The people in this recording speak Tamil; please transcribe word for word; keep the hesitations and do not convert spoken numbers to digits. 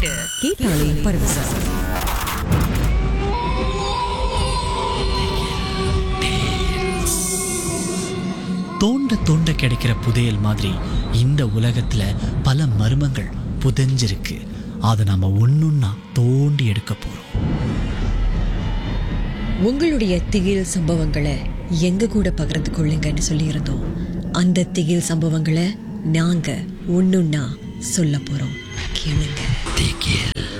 கேட்டாலே பரவசம். தோண்ட தோண்ட கிடைக்கிற புதையல் மாதிரி இந்த உலகத்துல பல மர்மங்கள் புதைஞ்சிருக்கு. அதை நாம ஒன்னொன்னா தோண்டி எடுக்க போறோம். உங்களுடைய திகில் சம்பவங்களை எங்க கூட பகிர்ந்து கொள்ளுங்கன்னு சொல்லியிருந்தோம். அந்த திகில் சம்பவங்களை நாங்க ஒன்னொன்னா சொல்ல போறோம். கேளுங்க. திகில்.